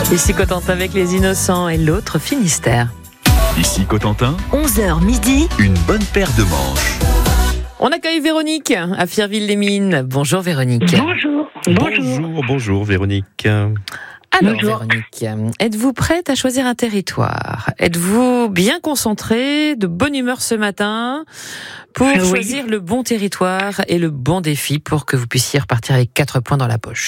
Ici Cotentin avec les Innocents et l'autre Finistère. Ici Cotentin, 11h midi, une bonne paire de manches. On accueille Véronique à Firville-les-Mines. Bonjour Véronique. Bonjour Véronique. Alors Bonjour. Véronique, êtes-vous prête à choisir un territoire ? Êtes-vous bien concentrée, de bonne humeur ce matin pour choisir le bon territoire et le bon défi pour que vous puissiez repartir avec 4 points dans la poche ?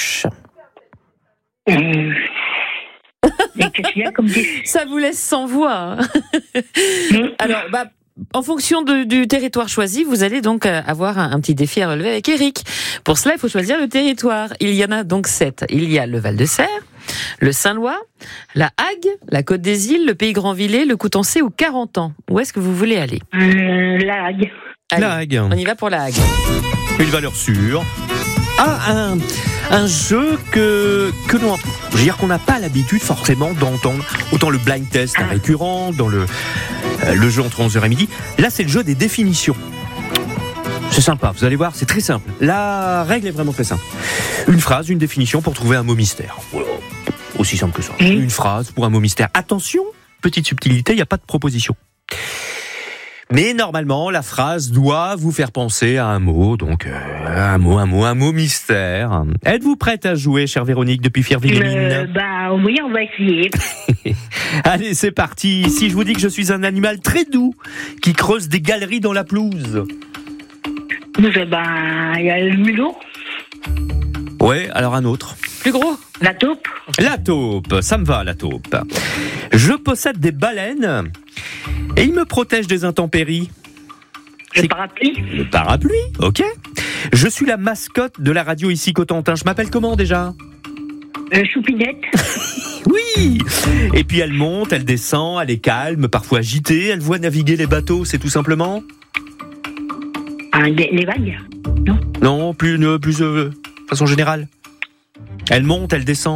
Mais qu'est-ce qu'il y a comme défi ? Ça vous laisse sans voix. Alors, en fonction du territoire choisi, vous allez donc avoir un petit défi à relever avec Eric. Pour cela, il faut choisir le territoire. Il y en a donc 7. Il y a le Val-de-Serre, le Saint-Lois, la Hague, la Côte des Îles, le Pays Grand-Villers, le Coutançais ou Carentan. Où est-ce que vous voulez aller ? La Hague. Allez, La Hague. on y va pour la Hague. Une valeur sûre. Un jeu que l'on, je veux dire qu'on n'a pas l'habitude forcément d'entendre. Autant le blind test est récurrent dans le jeu entre 11h et midi. Là, c'est le jeu des définitions. C'est sympa, vous allez voir, c'est très simple. La règle est vraiment très simple. Une phrase, une définition pour trouver un mot mystère. Aussi simple que ça. Une phrase pour un mot mystère. Attention, petite subtilité, il n'y a pas de proposition. Mais normalement, la phrase doit vous faire penser à un mot, donc un mot mystère. Êtes-vous prête à jouer, chère Véronique, depuis Firville-les-Mines ? Oui, on va essayer. Allez, c'est parti. Si je vous dis que je suis un animal très doux, qui creuse des galeries dans la pelouse. Il y a le mulot, Ouais, alors un autre. Plus gros ? la taupe, La taupe, ça me va, la taupe. Je possède des baleines et ils me protègent des intempéries. le parapluie, Le parapluie, ok. Je suis la mascotte de la radio ici Cotentin. Je m'appelle comment déjà ? choupinette, Oui. Et puis elle monte, elle descend, elle est calme, parfois agitée, elle voit naviguer les bateaux, c'est tout simplement ? les vagues, Non, plus de façon générale. Elle monte, elle descend.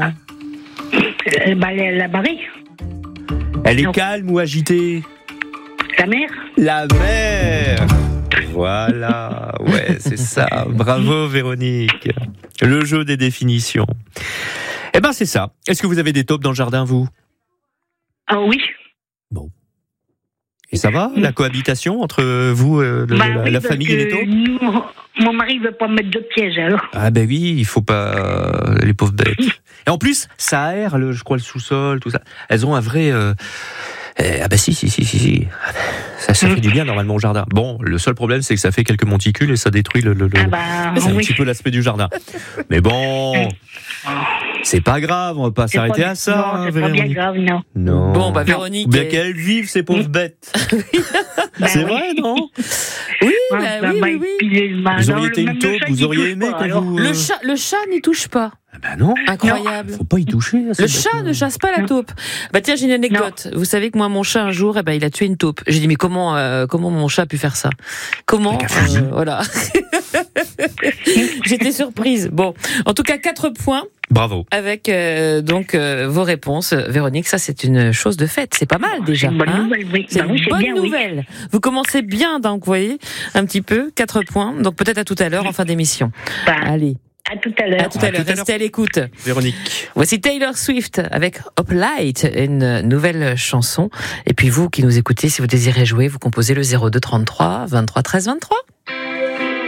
la marée, Elle est non. calme ou agitée ? la mer, La mer. Voilà, ouais, c'est ça. Bravo Véronique. Le jeu des définitions. Eh ben c'est ça. Est-ce que vous avez des taupes dans le jardin, vous ? oui. Bon. Et ça va, la cohabitation entre vous, la famille et les taupes ? Nous, mon mari veut pas mettre de piège, alors. Ah ben oui, il faut pas les pauvres bêtes. Et en plus, ça aère, je crois, le sous-sol, tout ça. Elles ont un vrai... Ah ben si. Ça fait du bien normalement au jardin. Bon, le seul problème, c'est que ça fait quelques monticules et ça détruit c'est un petit peu l'aspect du jardin. Mais bon, c'est pas grave, on va pas s'arrêter à ça. Non, c'est pas bien grave, non. Non. Bon, Véronique. Bien qu'elles vivent, ces pauvres bêtes. C'est vrai, non ? Oui, oui. Vous auriez été une taupe, vous auriez aimé qu'on vous... Le chat n'y touche pas. Ah ben non. Incroyable. Faut pas y toucher. Le chat ne chasse pas la taupe. Tiens, j'ai une anecdote. Vous savez que moi, mon chat, un jour, il a tué une taupe. J'ai dit, mais comment mon chat a pu faire ça ? Comment ? Voilà. J'étais surprise. Bon, en tout cas, 4 points. Bravo. Avec vos réponses, Véronique. Ça, c'est une chose de faite. C'est pas mal déjà. C'est une bonne nouvelle, oui. C'est une bonne nouvelle. Oui. Vous commencez bien, donc vous voyez, un petit peu, 4 points. Donc peut-être à tout à l'heure, en fin d'émission. Allez. À tout à l'heure. À tout à l'heure. Restez à l'écoute. Véronique. Voici Taylor Swift avec Hoplite, une nouvelle chanson. Et puis vous qui nous écoutez, si vous désirez jouer, vous composez le 02 33 23 13 23.